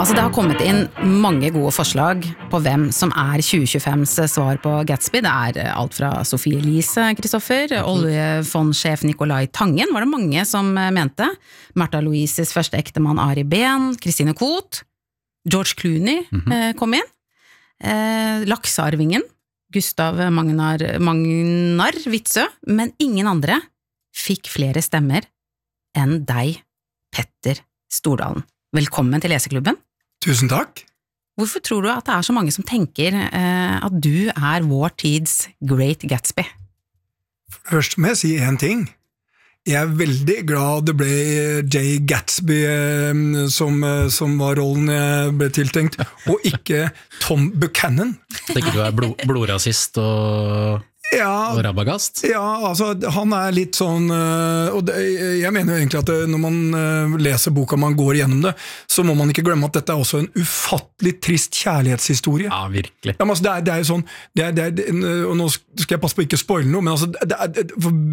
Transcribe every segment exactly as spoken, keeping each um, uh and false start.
Altså det har kommet inn mange gode forslag på hvem som er tjue tjuefems svar på Gatsby. Det er alt fra Sophie Elise, Kristoffer, oljefondssjef Nicolai Tangen, var det mange som mente. Martha Louises første ektemann Ari Behn, Christine Koht, George Clooney mm-hmm. kom inn, eh, Laksearvingen, Gustav Magnar, Magnar Witzøe, men ingen andre fikk flere stemmer enn deg, Petter Stordalen. Velkommen til Leseklubben. Tusen takk. Hvorfor tror du at det er så mange som tenker eh, at du er vår tids Great Gatsby? Først må jeg si en ting. Jeg er veldig glad det ble Jay Gatsby eh, som, som var rollen jeg ble tiltenkt, og ikke Tom Buchanan. Tenker du er blod, blodrasist og... Ja, og rabagast? Ja, altså han er litt sånn, og det, jeg mener jo egentlig at når man leser boka, man går gjennom det, så må man ikke glemme at dette er også en ufattelig trist kjærlighetshistorie. Ja, virkelig. Ja, men altså, det, er, det er jo sånn, det er, det er, og nå skal jeg passe på ikke spoile noe, men altså, det, er,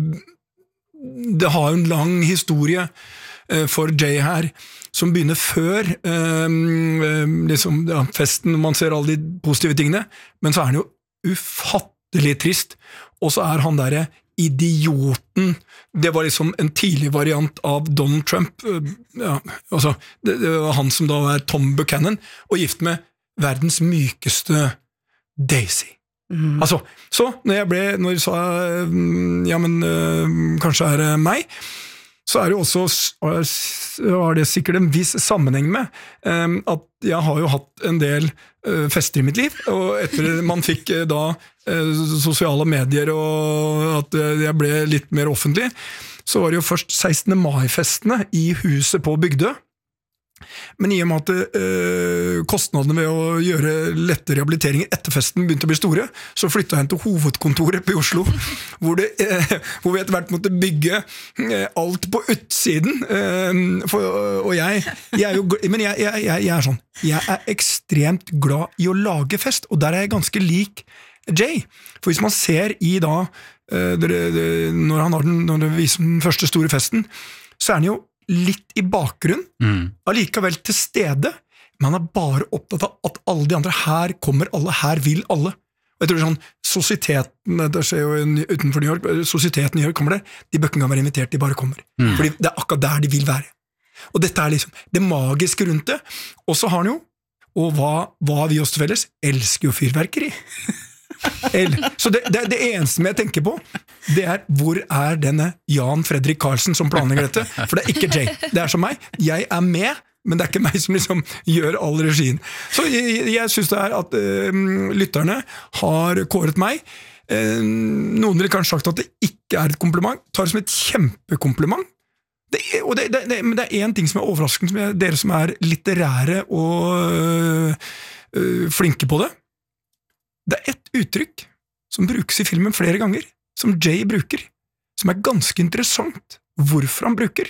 for, det har jo en lang historie for Jay her, som begynner før um, liksom, ja, festen, når man ser alle de positive tingene, men så er han jo ufattelig litt trist, og så er han der idioten, det var liksom en tidlig variant av Donald Trump, ja, altså, det, det var han som da er Tom Buchanan, og gift med verdens mykeste Daisy. Mm. Altså, så når jeg ble, når jeg sa, ja, men øh, kanskje er det meg, så er det jo også, har det sikkert en viss sammenheng med um, at jeg har jo hatt en del uh, fester i mitt liv, og etter man fikk uh, da uh, sosiale medier og at uh, jeg ble litt mer offentlig, så var det jo først sekstende mai-festene i huset på Bygdø. Men i og med at øh, kostnadene ved å gjøre lette rehabiliteringer etter festen begynte å bli store, så flyttet jeg til hovedkontoret på Oslo, hvor, det, øh, hvor vi etter hvert måtte bygge øh, alt på utsiden. Øh, for, og jeg, jeg er jo, men jeg, jeg, jeg, jeg er sånn, jeg er ekstremt glad i å lage fest, og der er jeg ganske lik Jay. For hvis man ser i da, øh, det, det, når han har den, når det viser den første store festen, så er han jo litt i bakgrunn, mm. allikevel til stede, men han er bare opptatt av at alle de andre her kommer alle, her vil alle. Og jeg tror sånn, sosieteten, det skjer jo utenfor New York, sosieteten i New York kommer der, de bør ikke engang være invitert, de bare kommer. Mm. Fordi det er akkurat der de vil være. Og dette er liksom det magiske rundt det. Og så har han jo, og hva, hva har vi oss til felles? Elsker jo fyrverkeri. Så det, det, det eneste jeg tenker på, det er hvor er denne Jan Fredrik Karlsen som planlegger dette, for det er ikke Jay, det er som meg, jeg er med, men det er ikke meg som liksom gjør all regien. Så jeg, jeg synes det er at uh, lytterne har kåret meg. Uh, noen ville kanskje sagt at det ikke er et kompliment, tar det som et kjempekompliment. Det, og det, det, det, men det er en ting som er overraskende, som er, dere som er litterære og uh, uh, flinke på det. Det er et uttrykk som brukes i filmen flere ganger, som Jay bruker, som er ganske interessant hvorfor han bruker.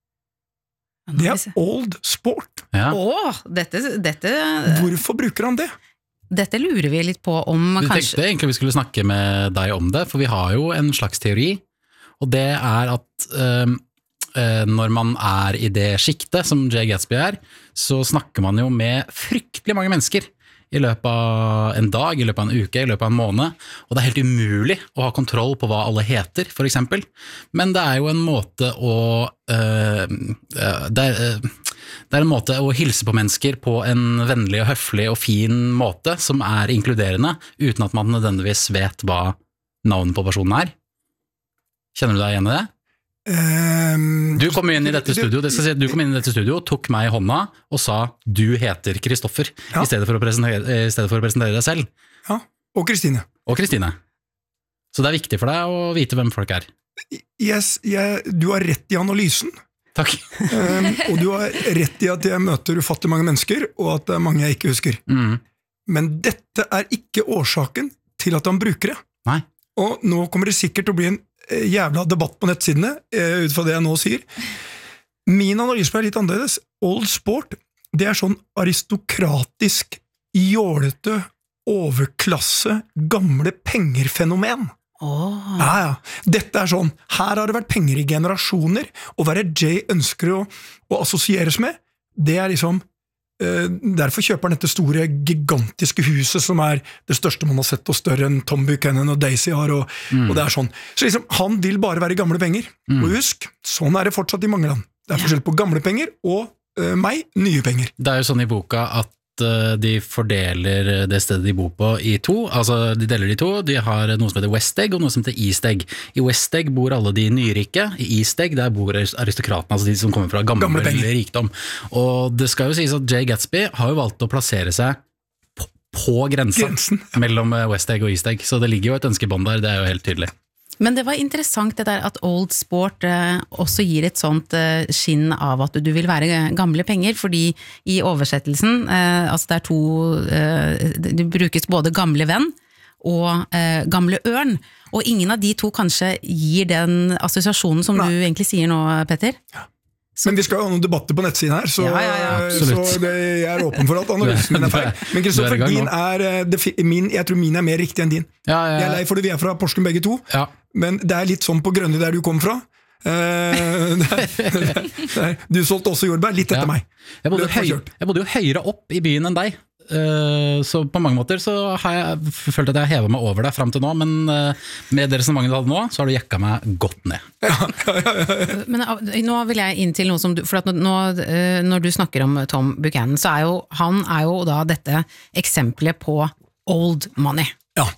Det er old sport. Ja. Åh, dette, dette... Hvorfor bruker han det? Dette lurer vi litt på om du kanskje... tenkte egentlig vi skulle snakke med deg om det, for vi har jo en slags teori, og det er at øh, når man er i det skiktet som Jay Gatsby er, så snakker man jo med fryktelig mange mennesker i løpet av en dag, i løpet av en uke, i løpet av en måned, og det er helt umulig å ha kontroll på hva alle heter, for eksempel. Men det er jo en måte å øh, det, er, det er en måte å hilse på mennesker på en vennlig og høflig og fin måte, som er inkluderende, uten at man nødvendigvis vet hva navnet på personen er. Kjenner du deg igjen i det? Um, du kom inn i dette studio, det skal si, du kom inn i dette studio, tok meg i hånda og sa du heter Kristoffer, ja. i, stedet for å presentere, i stedet for å presentere deg selv. Ja, og Kristine. Og Kristine. Så det er viktig for deg å vite hvem folk er. Yes, jeg, du har rett i analysen. Takk. um, og du har rett i at jeg møter ufattelig mange mennesker, og at det er mange jeg ikke husker. Mm. Men dette er ikke årsaken til at han bruker det. Nei. Og nå kommer det sikkert til å bli en jævla debatt på nettsidene, ut fra det jeg nå sier. Min analyse er litt annerledes. Old sport, det er sånn aristokratisk, jålete, overklasse, gamle penger-fenomen. Oh. Ja, ja. Dette er sånn, her har det vært penger i generasjoner, og hva er det Jay ønsker å, å assosieres med? Det er liksom derfor kjøper han dette store, gigantiske huset som er det største man har sett, og større enn Tom Buchanan og Daisy har, og, mm. og det er sånn. Så liksom, han vil bare være gamle penger, mm. og husk, sånn er det fortsatt i mange land. Det er forskjell på gamle penger og uh, meg, nye penger. Det er jo sånn i boka at de fordeler det stedet de bor på i to, altså de deler de to, de har noe som heter West Egg og noe som heter East Egg. I West Egg bor alle de nyrike, i East Egg der bor aristokratene, altså de som kommer fra gamle, gamle rikdom. Og det skal jo sies at Jay Gatsby har jo valgt å plassere seg på, på grensen, grensen mellom West Egg og East Egg, så det ligger jo et ønskebånd der, det er jo helt tydelig. Men det var interessant det der at Old Sport eh, også gir et sånt eh, skinn av at du vil være gamle penger, fordi i oversettelsen, eh, altså det er to, eh, det brukes både gamle venn og eh, gamle ørn, og ingen av de to kanskje gir den assosiasjonen som Nei. Du egentlig sier nå, Petter? Ja. Så. Men vi skal jo ha noen debatter på nettsiden her, så, ja, ja, ja, så det, jeg er åpen for at analysen er feil. Men Kristoffer, din er, det, min, jeg tror min er mer riktig enn din. Ja, ja, ja. Jeg er lei for det, vi er fra Porsgrunn begge to, ja. Men det er litt sånn på Grønne der du kom fra. Uh, der, der, der. Du solgte også jordbær, litt etter ja. Meg. Jeg bodde, høy, jeg bodde jo høyere opp i byen enn deg. Uh, så på mange måter så har jeg følt at jeg hevet meg over deg frem til nå, men uh, med det resonemanget du hadde nå, så har du jekka meg godt ned. Ja, ja, ja, ja. Men uh, nå vil jeg inn til noe som du, for at nå, uh, når du snakker om Tom Buchanan, så er jo, han er jo da dette eksempelet på old money. Ja.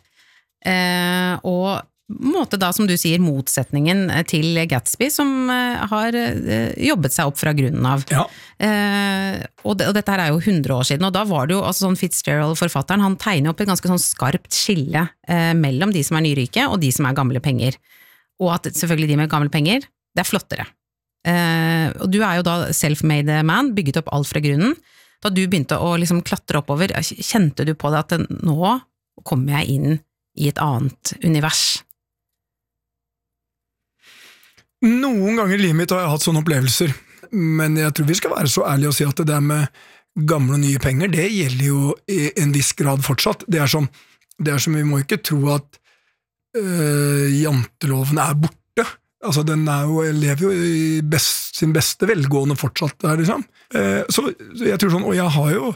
Uh, og måte da, som du sier, motsetningen til Gatsby, som uh, har uh, jobbet seg opp fra grunnen av. Ja. Uh, og, det, og dette her er jo hundre år siden, og da var det jo, altså sånn Fitzgerald, forfatteren, han tegner opp et ganske sånn skarpt skille uh, mellom de som er nyrike og de som er gamle penger. Og at selvfølgelig de med gamle penger, det er flottere. Uh, og du er jo da self-made man, bygget opp alt fra grunnen. Da du begynte å liksom klatre oppover, kjente du på det at nå kommer jeg inn i et annet univers? Noen ganger i livet mitt har jeg hatt sånne opplevelser, men jeg tror vi skal være så ærlige og si at det der med gamle og nye penger, det gjelder jo i en viss grad fortsatt. Det er som, det er som vi må ikke tro at øh, janteloven er borte. Altså, den er jo, lever jo i best, sin beste velgående fortsatt der, liksom. Uh, så, så jeg tror sånn, og jeg har jo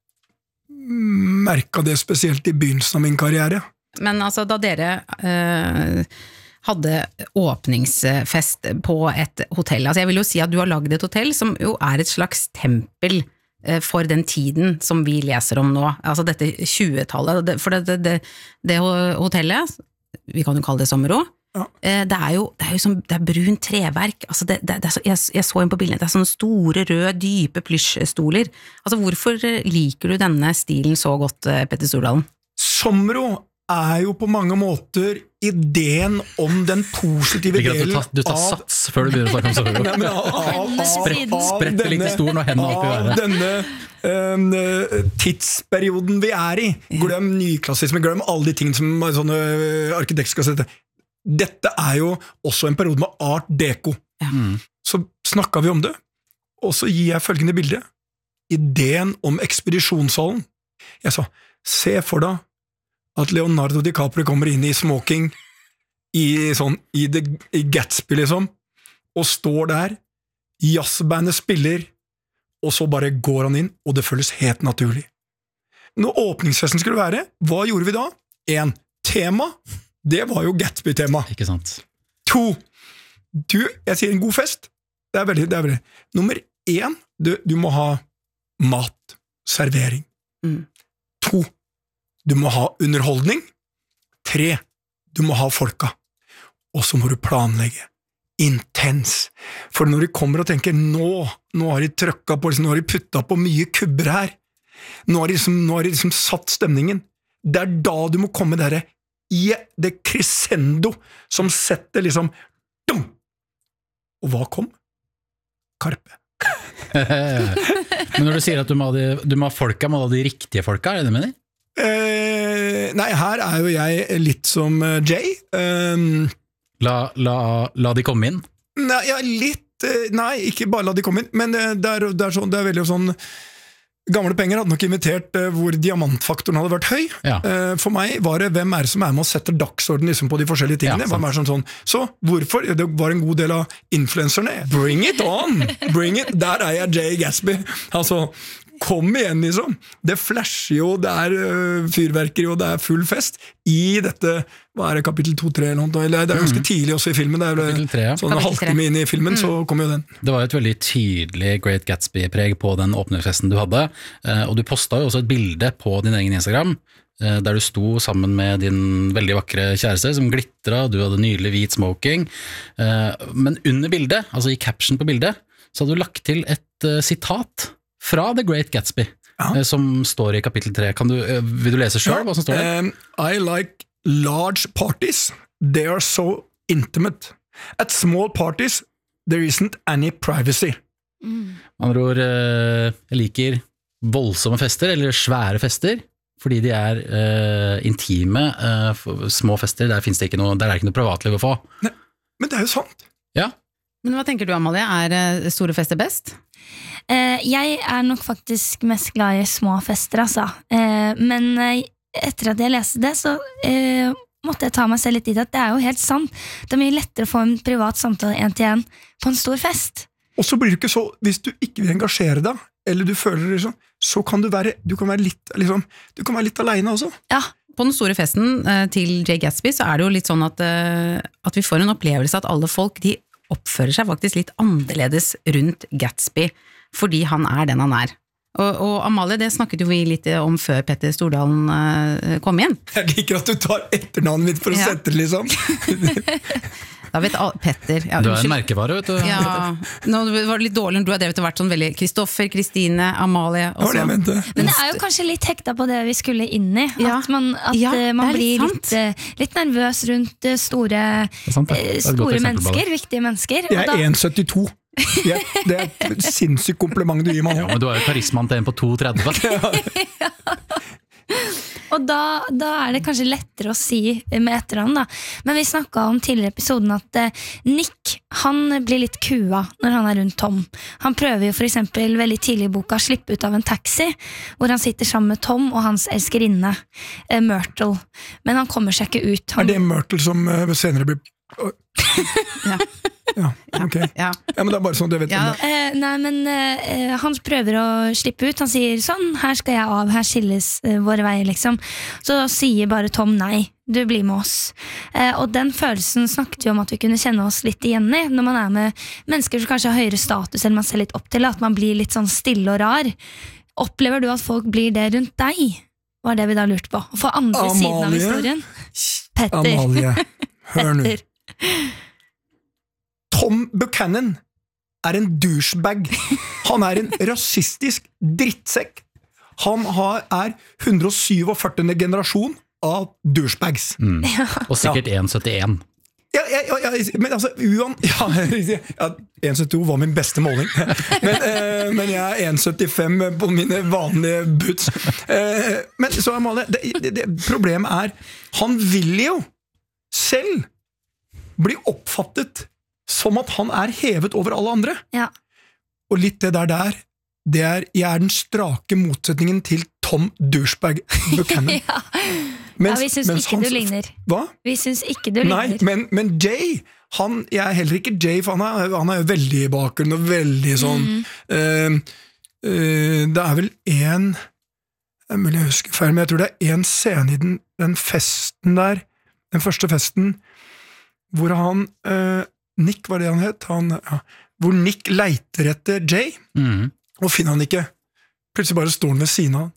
merket det spesielt i begynnelsen av min karriere. Men altså, da dere øh, hadde åpningsfest på et hotell, altså jeg vil jo si at du har laget et hotell som jo er et slags tempel øh, for den tiden som vi leser om nå, altså dette tjuetallet, for det, det, det, det hotellet, vi kan jo kalle det Sommero, ja. det er jo, det er jo som, det er brun treverk, altså det, det, det er så, jeg, jeg så inn på bildene, det er sånne store, røde, dype plysjstoler, altså hvorfor liker du denne stilen så godt, Petter Stordalen? Sommero er jo på mange måter ideen om den positive delen av... Du tar sats før du begynner å snakke om Sommero. Sprett, sprett litt i stolen og hendene opp i været. Av denne um, tidsperioden vi er i. Glem nyklassisme, glem alle de tingene som sånne arkitekt skal sette. Dette er jo også en periode med art deco. Mm. Så snakket vi om det, og så gir jeg følgende bilde. Ideen om ekspedisjonshallen. Jeg sa, se for deg at Leonardo DiCaprio kommer inn i smoking i, sånn, i, the, i Gatsby liksom, og står der, jazzbandet spiller, og så bare går han inn, og det føles helt naturlig. Når åpningsfesten skulle være, hva gjorde vi da? En, tema, det var jo Gatsby-tema. Ikke sant. To, du, jeg sier en god fest, det er veldig, det er veldig. Nummer en, du, du må ha mat, servering. Mm. To, du må ha underholdning. Tre, du må ha folka. Og så må du planlegge. Intens. For når de kommer og tenker, nå, nå har de trøkket på, nå har de puttet på mye kubber her. Nå har de liksom, nå har de liksom satt stemningen. Det er da du må komme der i det crescendo som setter liksom dum! Og hva kom? Karpe. Men når du sier at du må ha, de, du må ha folka, må du ha de riktige folka, er det det mener? Eh, nei, her er jo jeg litt som Jay. Um, la, la, la de komme inn? Nei, ja, litt, nei, ikke bare la de komme inn, men det er, det er, sånn, det er veldig sånn, gamle penger hadde nok invitert hvor diamantfaktoren hadde vært høy. Ja. For meg var det, hvem er det som er med å sette dagsorden liksom, på de forskjellige tingene? Ja, hvem er sånn, sånn. Så hvorfor? Det var en god del av influencerne. Bring it on! Bring it! Der er jeg Jay Gatsby. Altså, kom igjen liksom. Det flasher jo, det er uh, fyrverkeri og det er full fest i dette, hva er det, kapittel to tre eller noe, eller det er ganske mm. tidlig også i filmen, det er tre, ja. sånn en halvtime inn i filmen, mm. så kommer jo den. Det var et veldig tydelig Great Gatsby-preg på den åpningsfesten du hadde, uh, og du postet jo også et bilde på din egen Instagram, uh, der du sto sammen med din veldig vakre kjæreste som glittra, du hadde nydelig hvit smoking, uh, men under bildet, altså i caption på bildet, så hadde du lagt til et uh, sitat fra The Great Gatsby, ja. Som står i kapittel tre. Kan du, vil du lese selv ja. Hva som står der? Um, I like large parties. They are so intimate. At small parties, there isn't any privacy. Mm. Man tror, jeg liker voldsomme fester, eller svære fester, fordi de er uh, intime, uh, små fester, der, finnes det ikke noe, der er det ikke noe privatliv å få. Ne, men det er jo sant. Ja. Men hva tenker du, Amalie? Er store fester best? Uh, jeg er nok faktisk mest glad i små fester, altså. Uh, men uh, etter at jeg leste det, så uh, måtte jeg ta meg selv litt i det, at det er jo helt sant. Det er mye lettere å få en privat samtale en til en på en stor fest. Og så blir det ikke så, hvis du ikke vil engasjere deg, eller du føler det sånn, så kan du være, du kan være litt, liksom, du kan være litt alene også. Ja. På den store festen uh, til Jay Gatsby, så er det jo litt sånn at, uh, at vi får en opplevelse at alle folk, de oppfører seg faktisk litt annerledes rundt Gatsby, fordi han er den han er. Og, og Amalie, det snakket jo vi litt om før Petter Stordalen uh, kom igjen. Jeg liker at du tar etternavnet mitt for å ja. Sette det, liksom. Da vet all, Petter. Ja, du er en merkevare, vet du. Ja, nå var det litt dårlig, du har drevet og vært sånn veldig Kristoffer, Kristine, Amalie. Det var det jeg mente. Men det er jo kanskje litt hekta på det vi skulle inn i. Ja. At man, at ja, man blir litt, litt nervøs rundt store, det sant, det. Det store mennesker, viktige mennesker. Jeg er en komma syttito. Jeg, det er et sinnssykt kompliment du gir meg nå. Ja, men du har jo karismaen til en på to komma tretti. Ja. Og da, da er det kanskje lettere å si med etternavn da. Men vi snakket om tidligere i episoden at eh, Nick, han blir litt kua når han er rundt Tom. Han prøver jo for eksempel veldig tidlig i boka å slippe ut av en taxi, hvor han sitter sammen med Tom og hans elskerinne, eh, Myrtle. Men han kommer seg ikke ut. Han... Er det Myrtle som uh, senere blir... Ja. Ja, ok. Ja. Ja, men det er bare sånn du vet ja. om det. Eh, nei, men eh, han prøver å slippe ut. Han sier sånn, her skal jeg av, her skilles eh, våre veier, liksom. Så sier bare Tom nei, du blir med oss. Eh, og den følelsen snakket vi om at vi kunne kjenne oss litt igjen i, når man er med mennesker som kanskje har høyere status, eller man ser litt opp til, at man blir litt sånn stille og rar. Opplever du at folk blir det rundt deg? Var det vi da lurte på. For andre Amalie. Siden av historien. Petter. Amalie, hør nå. Tom Buchanan er en douchebag. Han er en rasistisk drittsekk. Han har, er hundre syvogførtiende generasjon av douchebags. Mm. Og sikkert ja. en komma syttien. Ja, ja, ja, ja, men altså, uan, ja, ja, en komma syttito var min beste måling. Men, eh, men jeg er en komma syttifem på mine vanlige boots. Eh, men så Amalie, det, det, det, problemet er, han vil jo selv bli oppfattet som at han er hevet over alle andre. Ja. Og litt det der der, det er, jeg er den strake motsetningen til Tom Douchebag Buchanan. Ja. Mens, ja, vi syns ikke han, du ligner. Hva? Vi syns ikke du Nei, ligner. men, men Jay, han, jeg er heller ikke Jay, for han er, han er jo veldig i bakgrunnen og veldig sånn, mm. uh, uh, det er vel en, det er mulig jeg husker feil, men jeg tror det er en scene i den, den festen der, den første festen, hvor han, uh, Nick var det han het, han, ja, hvor Nick leiter etter Jay, mm. og finner han ikke. Plutselig bare står han ved siden av han.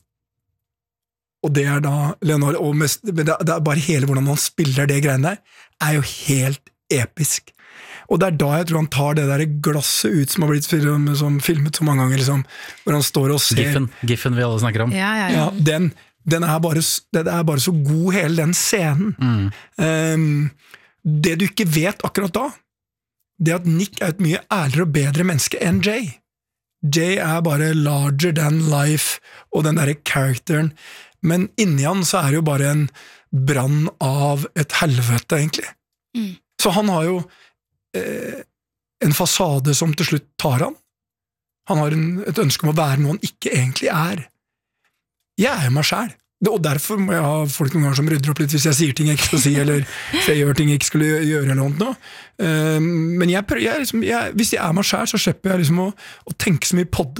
Og det er da Leonardo, og mest, det er bare hele hvordan han spiller det greiene der, er jo helt episk. Og det er da jeg tror han tar det der glasset ut som har blitt film, som filmet så mange ganger, liksom, hvor han står og ser. Giffen, Giffen vi alle snakker om. Ja, ja, ja. Ja, den, den er bare, det er bare så god, hele den scenen. Mm. Um, det du ikke vet akkurat da, det at Nick er et mye ærligere og bedre menneske enn Jay. Jay er bare larger than life, og den der karakteren, men inni han så er det jo bare en brann av et helvete, egentlig. Mm. Så han har jo eh, en fasade som til slutt tar han. Han har en, et ønske om å være noe han ikke egentlig er. Jeg er meg selv. Og derfor må jeg ha folk noen ganger som rydder opp litt hvis jeg sier ting jeg ikke skal si, eller hvis jeg gjør ting jeg ikke skulle gjøre eller noe. Uh, men jeg, jeg, liksom, jeg, hvis jeg er meg selv, så slipper jeg liksom å, å tenke så mye på det.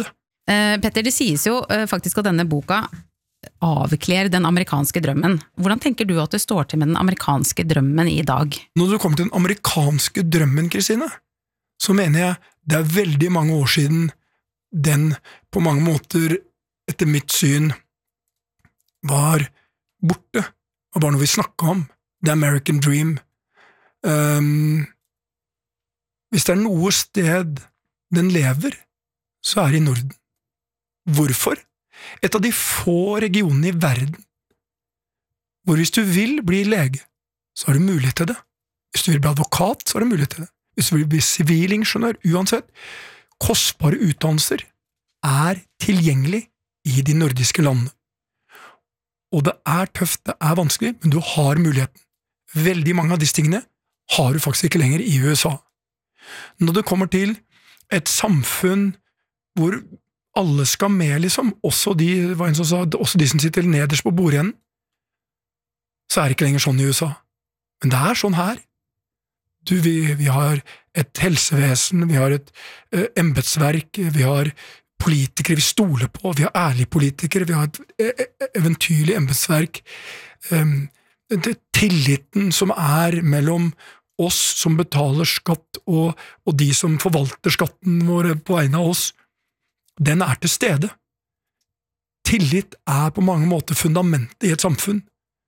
Eh, Petter, det sies jo eh, faktisk at denne boka avkler den amerikanske drømmen. Hvordan tenker du at det står til med den amerikanske drømmen i dag? Når du kommer til den amerikanske drømmen, Kristine, så mener jeg det er veldig mange år siden den på mange måter, etter mitt syn, var borte. Det var noe vi snakket om. The American Dream. Um, hvis det er noe sted den lever, så er det i Norden. Hvorfor? Et av de få regionene i verden hvor hvis du vil bli lege, så har du mulighet til det. Hvis du vil bli advokat, så har du mulighet til det. Hvis du vil bli sivilingeniør, uansett. Kostbare utdannelser er tilgjengelig i de nordiske landene. Og det er tøft, det er vanskelig, men du har muligheten. Veldig mange av disse tingene har du faktisk ikke lenger i U S A. Når det kommer til et samfunn hvor alle skal med, liksom, også de, hva en som sa, også de som sitter nederst på bordenden, så er det ikke lenger sånn i U S A. Men det er sånn her. Du, vi, vi har et helsevesen, vi har et eh, embetsverk, vi har politikere vi stoler på, vi har ærlige politikere, vi har et eh, eventyrlig embetsverk. Um, det, tilliten som er mellom oss som betaler skatt, og, og de som forvalter skatten vår på vegne av oss, den er til stede. Tillit er på mange måter fundamentet i et samfunn.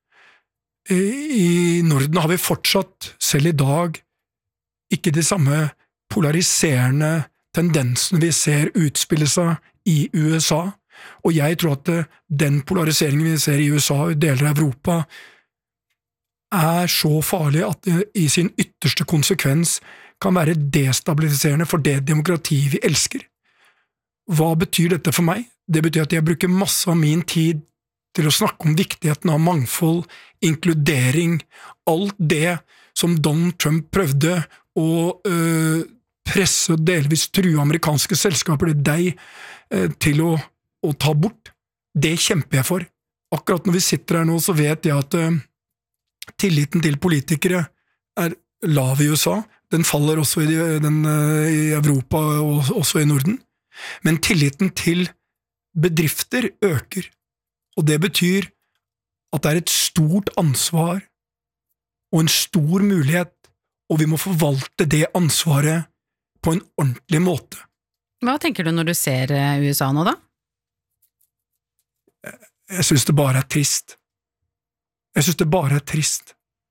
I Norden har vi fortsatt, selv i dag, ikke de samme polariserende tendensene vi ser utspille seg i U S A, og jeg tror at den polariseringen vi ser i U S A og i deler av Europa er så farlig at det i sin ytterste konsekvens kan være destabiliserende for det demokratiet vi elsker. Hva betyr dette for meg? Det betyr at jeg bruker masse av min tid til å snakke om viktigheten av mangfold, inkludering, alt det som Donald Trump prøvde å øh, presse og delvis true amerikanske selskaper til deg øh, til å, å ta bort. Det kjemper jeg for. Akkurat når vi sitter her nå, så vet jeg at øh, tilliten til politikere er lav i U S A. Den faller også i, den, øh, i Europa og også i Norden. Men tilliten til bedrifter øker, og det betyr at det er et stort ansvar og en stor mulighet, og vi må forvalte det ansvaret på en ordentlig måte. Hva tenker du når du ser U S A nå da? Jeg synes det bare er trist. Jeg synes det bare er trist.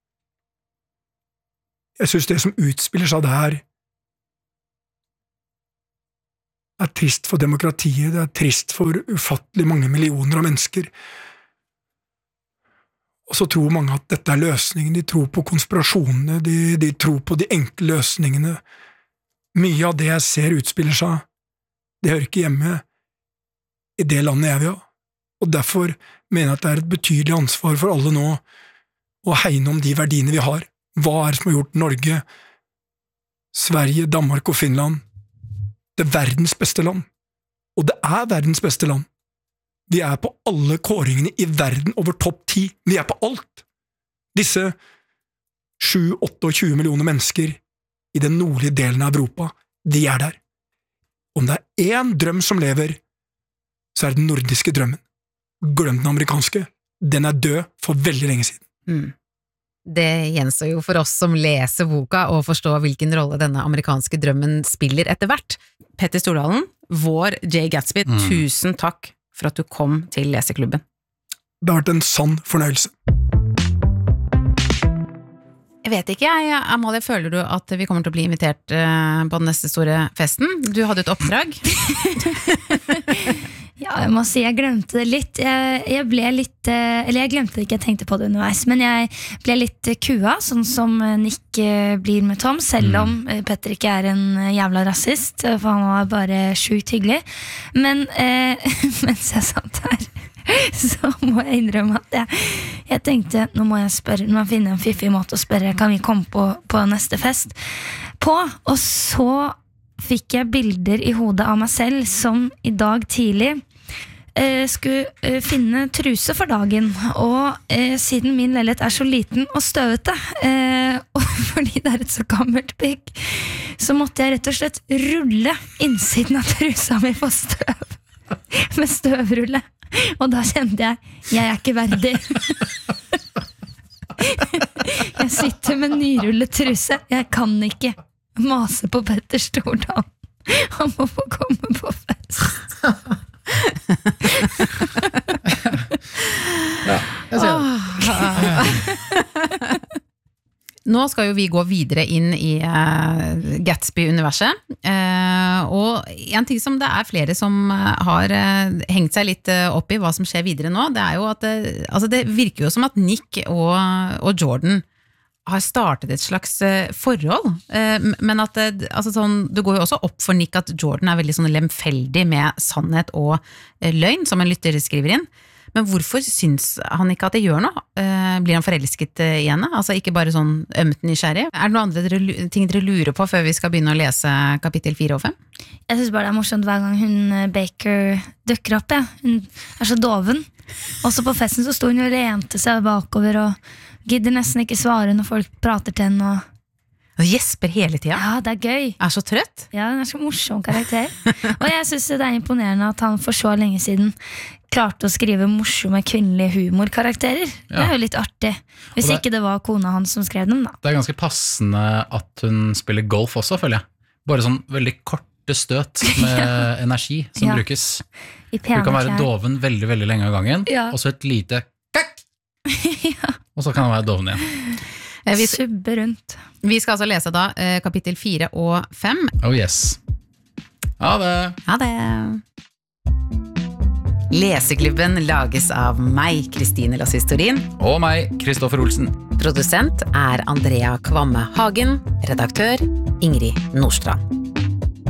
Jeg synes det som utspiller seg der, er trist for demokratiet, det er trist for ufattelig mange millioner av mennesker. Og så tror mange at dette er løsningen, de tror på konspirasjonene, de, de tror på de enkle løsningene. Mye av det jeg ser utspiller seg, det hører ikke hjemme i det landet jeg vil ha. Og derfor mener jeg at det er et betydelig ansvar for alle nå å hegne om de verdiene vi har. Hva er det som har gjort Norge, Sverige, Danmark og Finland det er verdens beste land, og det er verdens beste land. Vi er på alle kåringene i verden over topp ti. Vi er på alt. Disse sju til tjueåtte millioner mennesker i den nordlige delen av Europa, de er der. Om det er én drøm som lever, så er det den nordiske drømmen. Glem den amerikanske. Den er død for veldig lenge siden. Mm. Det gjenstår jo for oss som leser boka å forstå hvilken rolle denne amerikanske drømmen spiller etter hvert. Petter Stordalen, vår Jay Gatsby, mm. tusen takk for at du kom til leseklubben. Det har vært en sann fornøyelse. Jeg vet ikke, jeg, Amalie, føler du at vi kommer til å bli invitert på den neste store festen? Du hadde et oppdrag. Ja, jeg må si, jeg glemte det litt. Jeg, jeg ble litt, eller jeg glemte det ikke, jeg tenkte på det underveis, men jeg ble litt kua, sånn som Nick blir med Tom, selv om Petter ikke er en jævla rasist, for han var bare sjukt hyggelig. Men eh, mens jeg satt her, så må jeg innrømme at jeg, jeg tenkte, nå må jeg spørre, nå må jeg finne en fiffig måte å spørre, kan vi komme på, på neste fest på? Og så fikk jeg bilder i hodet av meg selv som i dag tidlig eh, skulle eh, finne truse for dagen, og eh, siden min leilighet er så liten og støvete, eh, og fordi det er et så gammelt bygg, så måtte jeg rett og slett rulle innsiden av trusa mi for støv. med støvrulle. Og da kjente jeg, jeg er ikke verdig. Jeg sitter med nyrullet truse. Jeg kan ikke mase på Petter Stordalen. Han må få komme på fest. Ja, jeg ser det. Nå skal jo vi gå videre inn i uh, Gatsby-universet, uh, og en ting som det er flere som har uh, hengt seg litt uh, opp i hva som skjer videre nå, det er jo at uh, altså det virker jo som at Nick og, og Jordan har startet et slags uh, forhold, uh, men at uh, altså sånn, det går jo også opp for Nick at Jordan er veldig sånn lemfeldig med sannhet og uh, løgn, som en lytter skriver inn. Men hvorfor syns han ikke at det gjør noe? Uh, blir han forelsket uh, i henne? Altså ikke bare sånn ømt nysgjerrig? Er det noen andre dere, ting dere lurer på før vi skal begynne å lese kapittel fire og fem? Jeg synes bare det er morsomt hver gang hun Baker dukker opp. Ja. Hun er så doven. Også på festen så stod hun og lente seg bakover og gidder nesten ikke svare når folk prater til henne. Og Og gjesper hele tiden. ja, det er gøy. Er så trøtt. Ja, hun er så morsom karakter. Og jeg synes det er imponerende at han for så lenge siden klarte å skrive morsomme kvinnelige humorkarakterer. Det er jo litt artig. Hvis Og det- ikke det var kona hans som skrev dem, da. Det er ganske passende at hun spiller golf også, føler jeg. Bare sånn veldig korte støt med energi som Ja. brukes. I pene Hun kan være klær. doven veldig, veldig lenge av gangen, Ja. og så et lite kakk, og så kan han være doven igjen. Eh, Vi, Subbe rundt. vi skal altså lese da eh, kapittel fire og fem. Oh yes. Ha det! Ha det! Leseklubben lages av meg, Kristine Lassistorin. Og meg, Kristoffer Olsen. Produsent er Andrea Kvamme Hagen. Redaktør Ingrid Nordstrand.